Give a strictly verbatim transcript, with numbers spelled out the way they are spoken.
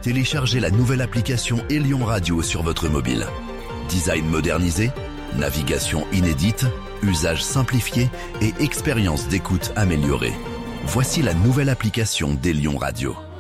téléchargez la nouvelle application Elion Radio sur votre mobile. Design modernisé, navigation inédite, usage simplifié et expérience d'écoute améliorée. Voici la nouvelle application d'Elion Radio.